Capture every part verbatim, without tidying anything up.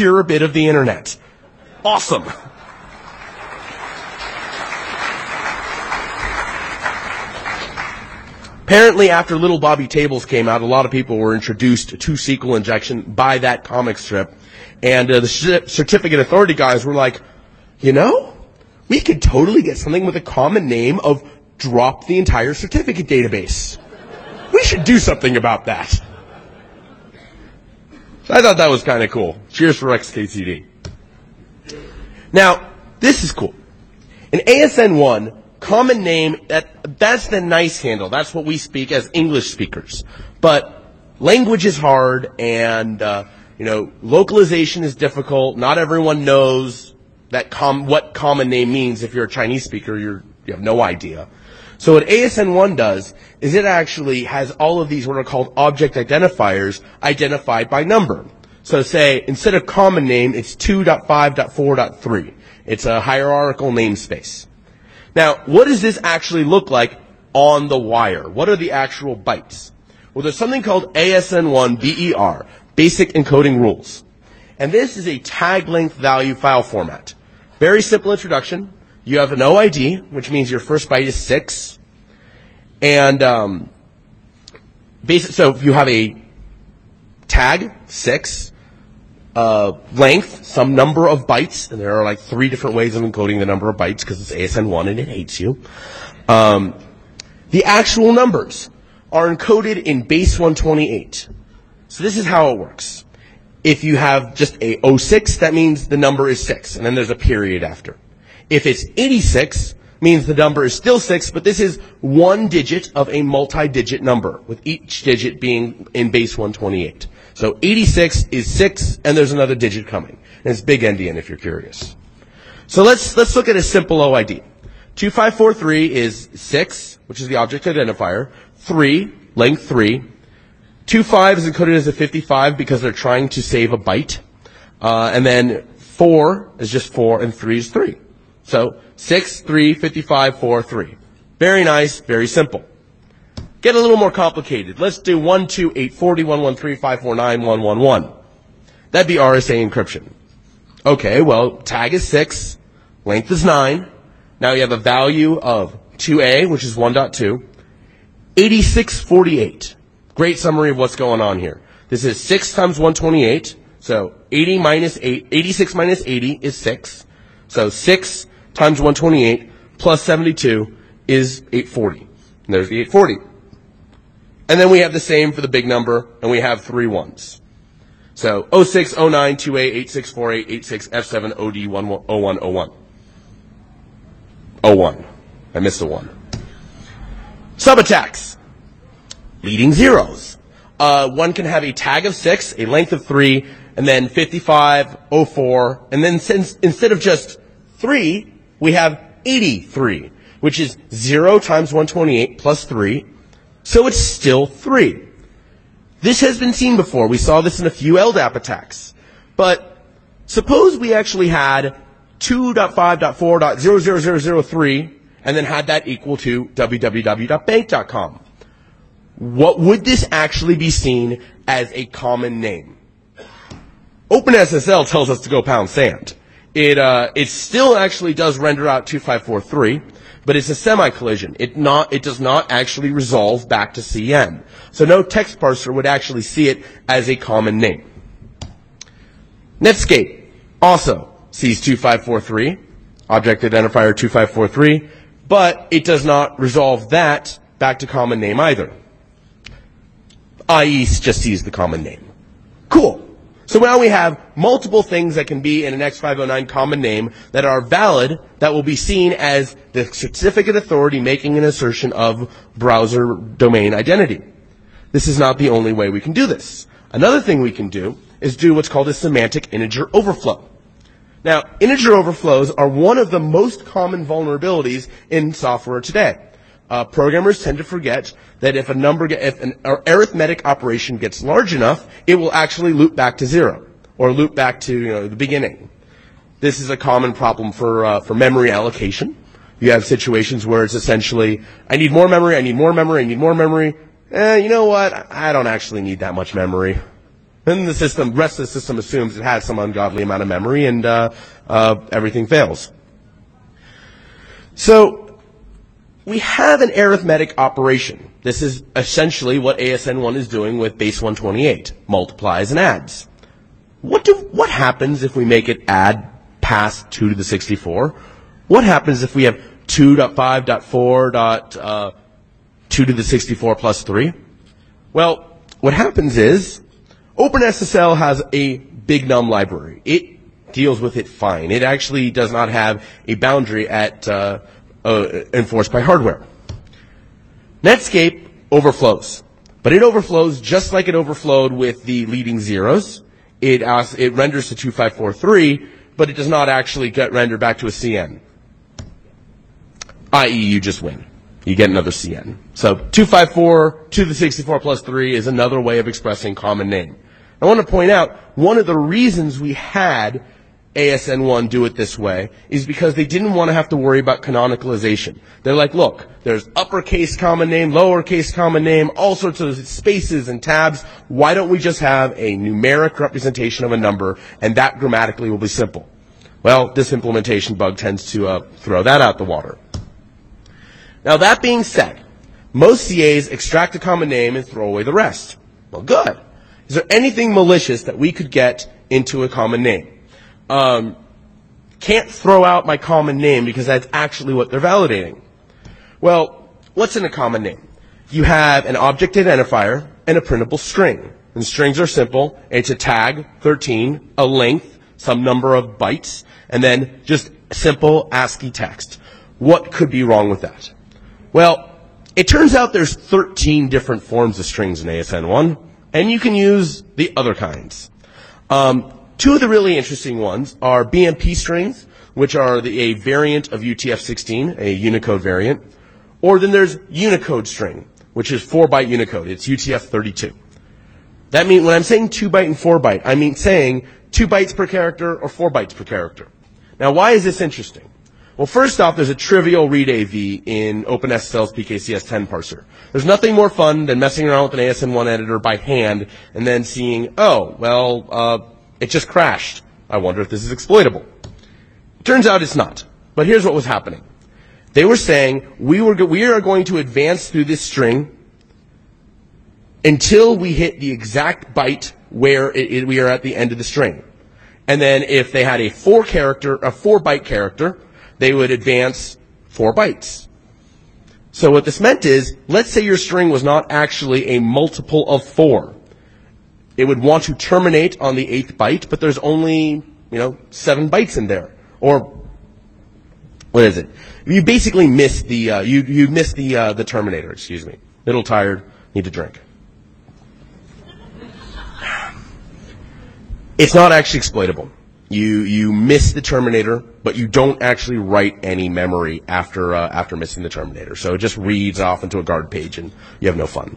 obscure bit of the internet. Awesome. Apparently, after Little Bobby Tables came out, a lot of people were introduced to S Q L injection by that comic strip. And uh, the sh- certificate authority guys were like, you know, we could totally get something with a common name of drop the entire certificate database. We should do something about that. So I thought that was kind of cool. Cheers for X K C D. Now, this is cool. In A S N one, common name, that that's the nice handle. That's what we speak as English speakers. But language is hard, and uh, you know, localization is difficult. Not everyone knows that com- what common name means. If you're a Chinese speaker, you're, you have no idea. So what A S N one does is it actually has all of these what are called object identifiers identified by number. So say, instead of common name, it's two dot five dot four dot three. It's a hierarchical namespace. Now, what does this actually look like on the wire? What are the actual bytes? Well, there's something called A S N one B E R, Basic Encoding Rules. And this is a tag length value file format. Very simple introduction. You have an O I D, which means your first byte is six. And, um, basic, so if you have a tag, six, uh, length, some number of bytes, and there are like three different ways of encoding the number of bytes because it's A S N one and it hates you. Um, the actual numbers are encoded in base one twenty-eight. So this is how it works. If you have just a oh six, that means the number is six, and then there's a period after. If it's eighty-six, means the number is still six, but this is one digit of a multi-digit number, with each digit being in base one twenty-eight. So eighty-six is six, and there's another digit coming. And it's big endian if you're curious. So let's let's look at a simple O I D. two five four three is six, which is the object identifier. three, length three. twenty-five is encoded as a fifty-five because they're trying to save a byte. Uh, and then four is just four, and three is three. So six, three, fifty-five, four, three. Very nice, very simple. Get a little more complicated. Let's do one, two, eight, forty, one, one, three, five, four, nine, one, one, one. That'd be R S A encryption. Okay, well, tag is six, length is nine. Now you have a value of two A, which is one point two. eighty-six forty-eight. Great summary of what's going on here. This is six times one twenty-eight. So eighty minus eight, eighty-six minus eighty is six. So six times one twenty-eight plus seventy-two is eight forty. And there's the eight forty. And then we have the same for the big number, and we have three ones. So oh six, oh nine, two A, eight six four eight, eight six, F seven, O D, one one, oh one, oh one. oh one. I missed a one. Subattacks. Leading zeros. Uh, one can have a tag of six, a length of three, and then fifty-five, oh four, and then since, instead of just three, we have eighty-three, which is zero times one twenty-eight plus three, so it's still three. This has been seen before. We saw this in a few L D A P attacks. But suppose we actually had two dot five dot four dot zero zero zero zero three and then had that equal to w w w dot bank dot com. What would this actually be seen as a common name? OpenSSL tells us to go pound sand. It, uh, it still actually does render out two five four three, but it's a semi-collision. It not, it does not actually resolve back to C N. So no text parser would actually see it as a common name. Netscape also sees two five four three, object identifier two five four three, but it does not resolve that back to common name either. I E just sees the common name. Cool. So now we have multiple things that can be in an X five oh nine common name that are valid, that will be seen as the certificate authority making an assertion of browser domain identity. This is not the only way we can do this. Another thing we can do is do what's called a semantic integer overflow. Now, integer overflows are one of the most common vulnerabilities in software today. Uh, programmers tend to forget that if a number, get, if an arithmetic operation gets large enough, it will actually loop back to zero, or loop back to, you know, the beginning. This is a common problem for uh, for memory allocation. You have situations where it's essentially, I need more memory, I need more memory, I need more memory. Eh, you know what? I don't actually need that much memory. Then the system, rest of the system assumes it has some ungodly amount of memory, and uh, uh, everything fails. So we have an arithmetic operation. This is essentially what A S N one is doing with base one twenty-eight, multiplies and adds. What do what happens if we make it add past two to the sixty-four? What happens if we have two point five point four dot two to the sixty-four plus three? Well, what happens is OpenSSL has a big num library. It deals with it fine. It actually does not have a boundary at uh, uh, enforced by hardware. Netscape overflows, but it overflows just like it overflowed with the leading zeros. It asks, it renders to two five four three, but it does not actually get rendered back to a C N. that is, you just win. You get another C N. So two five four to the sixty-four plus three is another way of expressing common name. I want to point out, one of the reasons we had A S N one do it this way is because they didn't want to have to worry about canonicalization. They're like, look, there's uppercase common name, lowercase common name, all sorts of spaces and tabs. Why don't we just have a numeric representation of a number, and that grammatically will be simple? Well, this implementation bug tends to uh, throw that out the water. Now, that being said, most C As extract a common name and throw away the rest. Well, good. Is there anything malicious that we could get into a common name? Um, can't throw out my common name because that's actually what they're validating. Well, what's in a common name? You have an object identifier and a printable string. And strings are simple. It's a tag, thirteen, a length, some number of bytes, and then just simple ASCII text. What could be wrong with that? Well, it turns out there's thirteen different forms of strings in A S N one, and you can use the other kinds. Um, two of the really interesting ones are B M P strings, which are the, a variant of U T F sixteen, a Unicode variant, or then there's Unicode string, which is four byte Unicode. It's U T F thirty-two. That means when I'm saying two byte and four byte, I mean saying two bytes per character or four bytes per character. Now, why is this interesting? Well, first off, there's a trivial read A V in OpenSSL's P K C S ten parser. There's nothing more fun than messing around with an A S N one editor by hand and then seeing, oh, well, uh, it just crashed. I wonder if this is exploitable. It turns out it's not. But here's what was happening. They were saying, we, were go- we are going to advance through this string until we hit the exact byte where it, it, we are at the end of the string. And then if they had a four character, a four byte character, they would advance four bytes. So what this meant is, let's say your string was not actually a multiple of four. It would want to terminate on the eighth byte, but there's only, you know, seven bytes in there. Or, what is it? You basically missed the, uh, you, you missed the, uh, the terminator, excuse me. Little tired, need to drink. It's not actually exploitable. You you miss the terminator, but you don't actually write any memory after uh, after missing the terminator. So it just reads off into a guard page, and you have no fun.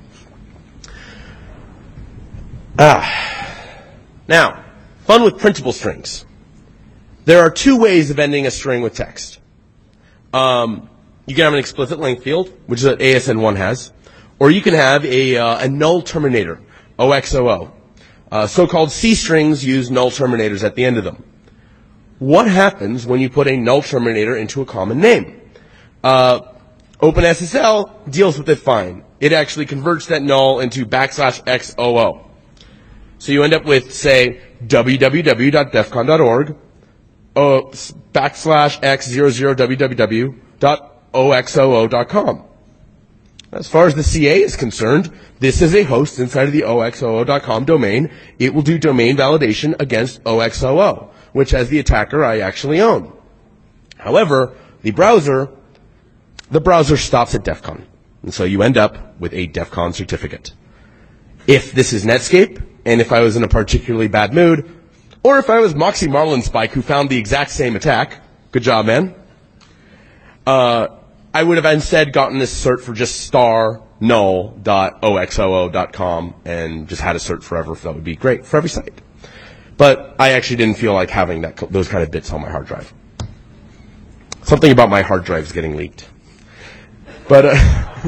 Ah, now, fun with printable strings. There are two ways of ending a string with text. Um, you can have an explicit length field, which is what A S N one has, or you can have a uh, a null terminator, O X O O. Uh, so-called C strings use null terminators at the end of them. What happens when you put a null terminator into a common name? Uh, OpenSSL deals with it fine. It actually converts that null into backslash X O O. So you end up with, say, w w w dot defcon dot org, uh, backslash x zero zero w w w dot o x o o dot com. As far as the C A is concerned, this is a host inside of the O X O O dot com domain. It will do domain validation against O X O O, which as the attacker I actually own. However, the browser, the browser stops at DEF CON. And so you end up with a DEF CON certificate. If this is Netscape, and if I was in a particularly bad mood, or if I was Moxie Marlinspike who found the exact same attack, good job, man, uh, I would have instead gotten this cert for just star null dot o x o o dot com and just had a cert forever. That would be great for every site. But I actually didn't feel like having that those kind of bits on my hard drive. Something about my hard drives getting leaked. But uh,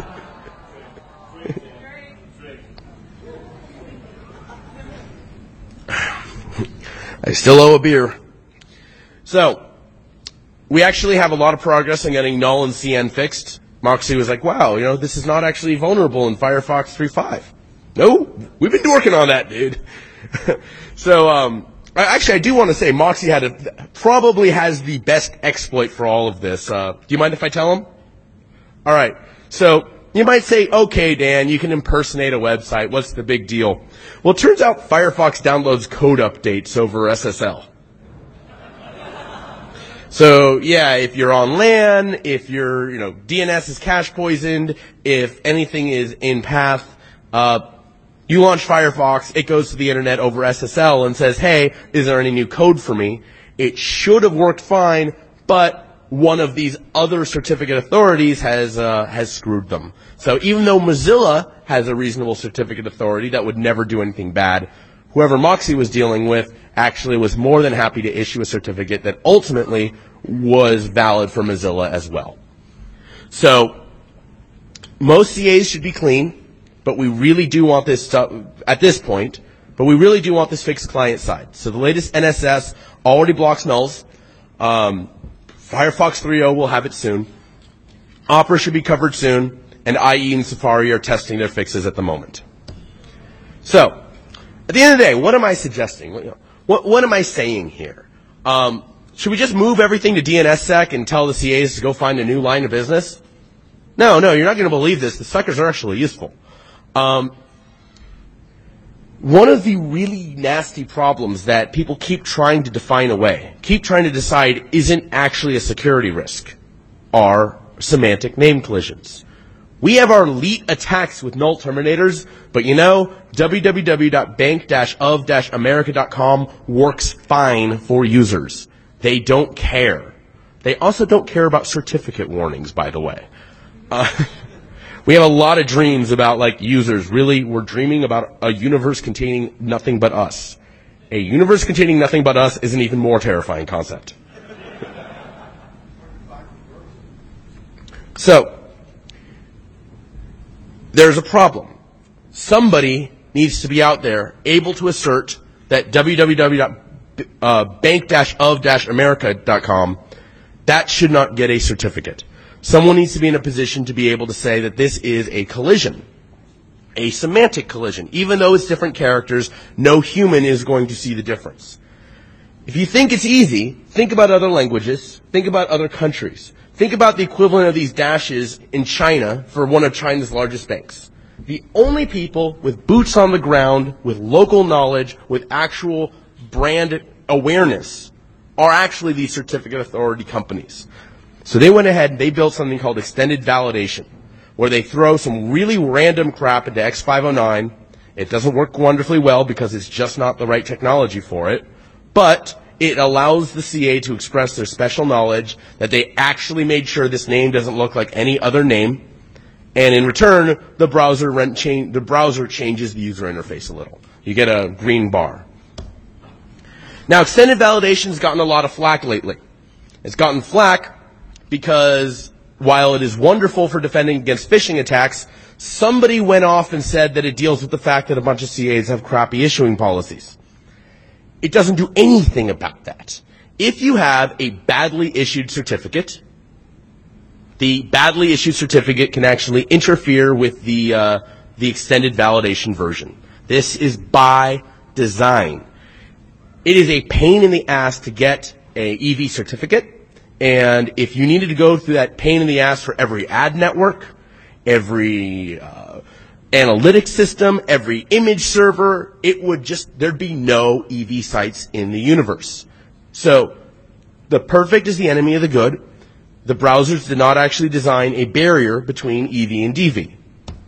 I still owe a beer. So, we actually have a lot of progress on getting null and C N fixed. Moxie was like, wow, you know, this is not actually vulnerable in Firefox three point five. No, we've been working on that, dude. so, um, actually, I do want to say Moxie had a, probably has the best exploit for all of this. Uh, do you mind if I tell him? All right. So, you might say, okay, Dan, you can impersonate a website. What's the big deal? Well, it turns out Firefox downloads code updates over S S L. So, yeah, if you're on LAN, if your, you know, D N S is cache poisoned, if anything is in path, uh, you launch Firefox, it goes to the internet over S S L and says, hey, is there any new code for me? It should have worked fine, but one of these other certificate authorities has, uh, has screwed them. So even though Mozilla has a reasonable certificate authority that would never do anything bad, whoever Moxie was dealing with actually was more than happy to issue a certificate that ultimately was valid for Mozilla as well. So, most C As should be clean, but we really do want this stuff, at this point, but we really do want this fixed client side. So the latest N S S already blocks nulls. Um, Firefox three point oh will have it soon. Opera should be covered soon, and I E and Safari are testing their fixes at the moment. So, at the end of the day, what am I suggesting? What, what, what am I saying here? Um, should we just move everything to DNSSEC and tell the C As to go find a new line of business? No, no, you're not going to believe this. The suckers are actually useful. Um, one of the really nasty problems that people keep trying to define away, keep trying to decide isn't actually a security risk, are semantic name collisions. We have our elite attacks with null terminators, but you know, w w w dot bank dash of dash america dot com works fine for users. They don't care. They also don't care about certificate warnings, by the way. Uh, we have a lot of dreams about, like, users. Really, we're dreaming about a universe containing nothing but us. A universe containing nothing but us is an even more terrifying concept. So, there's a problem. Somebody needs to be out there able to assert that w w w dot bank dash of dash america dot com, that should not get a certificate. Someone needs to be in a position to be able to say that this is a collision, a semantic collision. Even though it's different characters, no human is going to see the difference. If you think it's easy, think about other languages, think about other countries. Think about the equivalent of these dashes in China for one of China's largest banks. The only people with boots on the ground, with local knowledge, with actual brand awareness are actually these certificate authority companies. So they went ahead and they built something called extended validation, where they throw some really random crap into X five oh nine. It doesn't work wonderfully well because it's just not the right technology for it, but it allows the C A to express their special knowledge that they actually made sure this name doesn't look like any other name, and in return, the browser rent change, the browser changes the user interface a little. You get a green bar. Now, extended validation has gotten a lot of flack lately. It's gotten flack because while it is wonderful for defending against phishing attacks, somebody went off and said that it deals with the fact that a bunch of C As have crappy issuing policies. It doesn't do anything about that. If you have a badly issued certificate, the badly issued certificate can actually interfere with the uh, the extended validation version. This is by design. It is a pain in the ass to get a E V certificate, and if you needed to go through that pain in the ass for every ad network, every uh, analytics system, every image server, it would just, there'd be no E V sites in the universe. So, the perfect is the enemy of the good. The browsers did not actually design a barrier between E V and D V.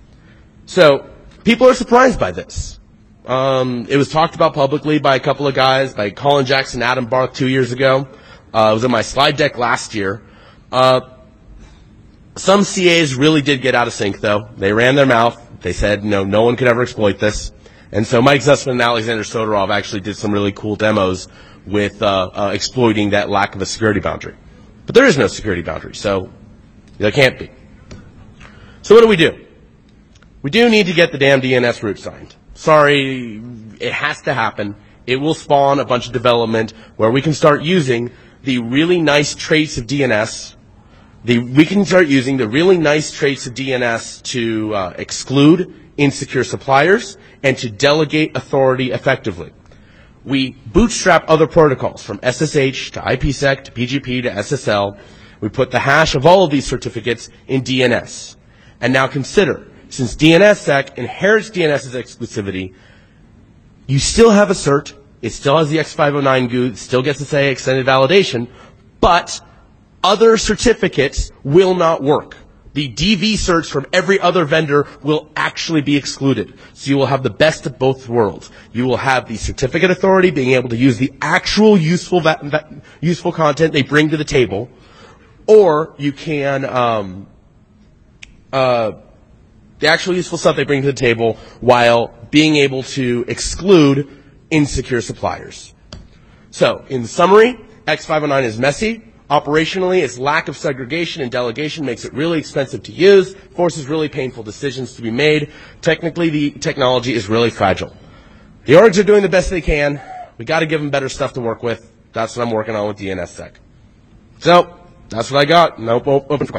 So, people are surprised by this. Um, it was talked about publicly by a couple of guys, by Colin Jackson, Adam Barth two years ago. Uh, it was in my slide deck last year. Uh, some C As really did get out of sync, though. They ran their mouth. They said, no, no one could ever exploit this. And so Mike Zussman and Alexander Sotorov actually did some really cool demos with uh, uh, exploiting that lack of a security boundary. But there is no security boundary, so there can't be. So what do we do? We do need to get the damn D N S root signed. Sorry, it has to happen. it will spawn a bunch of development where we can start using the really nice traits of D N S. The, we can start using the really nice traits of D N S to uh, exclude insecure suppliers and to delegate authority effectively. We bootstrap other protocols from S S H to IPsec to P G P to S S L. We put the hash of all of these certificates in D N S. And now consider, since DNSSEC inherits DNS's exclusivity, you still have a cert, it still has the X five oh nine G U I, it still gets to say extended validation, but other certificates will not work. The D V certs from every other vendor will actually be excluded. So you will have the best of both worlds. You will have the certificate authority being able to use the actual useful va- va- useful content they bring to the table, or you can um, uh, the actual useful stuff they bring to the table while being able to exclude insecure suppliers. So, in summary, X five oh nine is messy. Operationally, its lack of segregation and delegation makes it really expensive to use, forces really painful decisions to be made. Technically, the technology is really fragile. The orgs are doing the best they can. We got to give them better stuff to work with. That's what I'm working on with DNSSEC. So, that's what I got. Nope, open for questions.